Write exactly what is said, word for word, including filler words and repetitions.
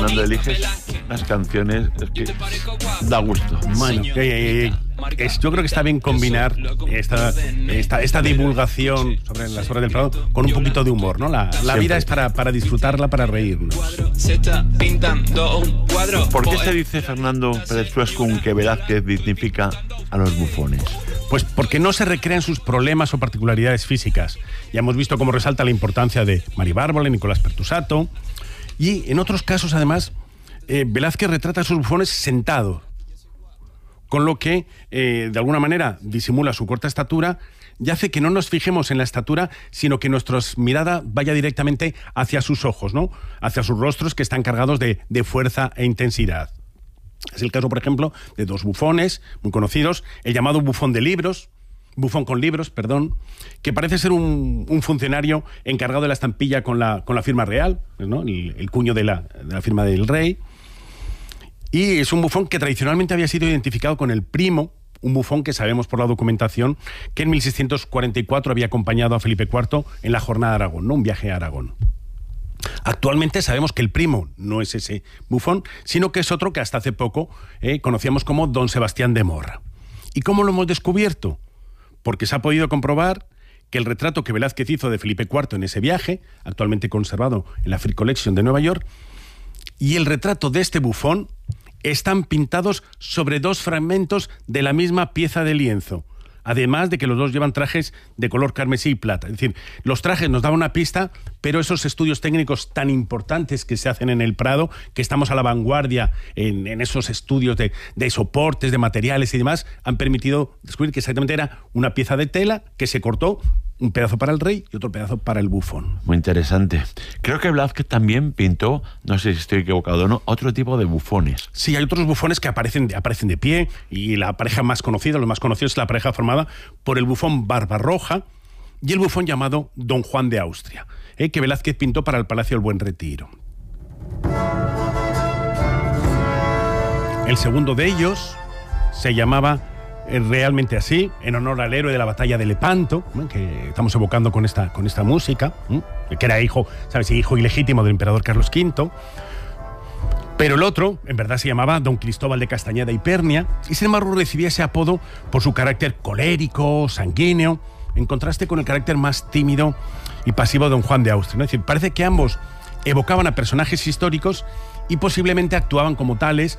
Fernando, eliges las canciones, es que da gusto. Bueno, eh, eh, es, yo creo que está bien combinar esta, esta, esta divulgación sobre las obras del Prado con un poquito de humor, ¿no? La, la vida es para, para disfrutarla, para reírnos. ¿Por qué se dice, Fernando Pérez Suescun, que Velázquez dignifica a los bufones? Pues porque no se recrean sus problemas o particularidades físicas. Ya hemos visto cómo resalta la importancia de Mari Bárbara, Nicolás Pertusato. Y en otros casos, además, eh, Velázquez retrata a sus bufones sentados, con lo que, eh, de alguna manera, disimula su corta estatura y hace que no nos fijemos en la estatura, sino que nuestra mirada vaya directamente hacia sus ojos, ¿no? Hacia sus rostros, que están cargados de, de fuerza e intensidad. Es el caso, por ejemplo, de dos bufones muy conocidos, el llamado bufón de libros, bufón con libros, perdón, que parece ser un, un funcionario encargado de la estampilla con la, con la firma real, ¿no? el, el cuño de la, de la firma del rey. Y es un bufón que tradicionalmente había sido identificado con el primo, un bufón que sabemos por la documentación que en mil seiscientos cuarenta y cuatro había acompañado a Felipe cuarto en la jornada de Aragón, ¿no? Un viaje a Aragón. Actualmente sabemos que el primo no es ese bufón, sino que es otro que hasta hace poco eh, conocíamos como Don Sebastián de Morra. ¿Y cómo lo hemos descubierto? Porque se ha podido comprobar que el retrato que Velázquez hizo de Felipe cuarto en ese viaje, actualmente conservado en la Free Collection de Nueva York, y el retrato de este bufón están pintados sobre dos fragmentos de la misma pieza de lienzo. Además de que los dos llevan trajes de color carmesí y plata. Es decir, los trajes nos dan una pista, pero esos estudios técnicos tan importantes que se hacen en el Prado, que estamos a la vanguardia en, en esos estudios de, de soportes, de materiales y demás, han permitido descubrir que exactamente era una pieza de tela que se cortó, un pedazo para el rey y otro pedazo para el bufón. Muy interesante. Creo que Velázquez también pintó, no sé si estoy equivocado o no, otro tipo de bufones. Sí, hay otros bufones que aparecen de, aparecen de pie, y la pareja más conocida, los más conocidos, es la pareja formada por el bufón Barbarroja y el bufón llamado Don Juan de Austria, eh, que Velázquez pintó para el Palacio del Buen Retiro. El segundo de ellos se llamaba realmente así, en honor al héroe de la batalla de Lepanto, ¿eh? Que estamos evocando con esta, con esta música, ¿eh? Que era hijo, ¿sabes? Hijo ilegítimo del emperador Carlos quinto. Pero el otro, en verdad, se llamaba Don Cristóbal de Castañeda y Pernia, y sin embargo recibía ese apodo por su carácter colérico, sanguíneo, en contraste con el carácter más tímido y pasivo de Don Juan de Austria, ¿no? Es decir, parece que ambos evocaban a personajes históricos y posiblemente actuaban como tales